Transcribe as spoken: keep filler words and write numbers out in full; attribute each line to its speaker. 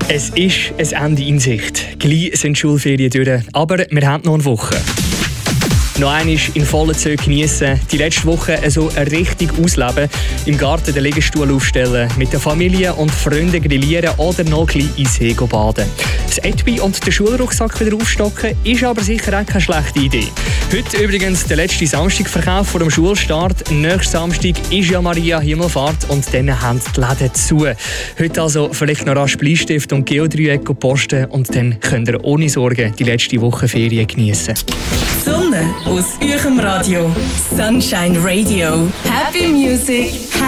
Speaker 1: Es ist ein Ende in Sicht. Gleich sind die Schulferien durch, aber wir haben noch eine Woche. Noch einmal in vollen Zügen geniessen, die letzte Woche so richtig ausleben, im Garten den Liegestuhl aufstellen, mit der Familie und Freunden grillieren oder noch ein bisschen in See baden. Das Etui und den Schulrucksack wieder aufstocken ist aber sicher auch keine schlechte Idee. Heute übrigens der letzte Samstagverkauf vor dem Schulstart. Nächsten Samstag ist ja Maria Himmelfahrt und dann haben die Läden zu. Heute also vielleicht noch rasch Bleistift und Geodreiecke posten und dann könnt ihr ohne Sorgen die letzte Woche Ferien geniessen.
Speaker 2: Sonne aus eurem Radio. Sunshine Radio. Happy Music.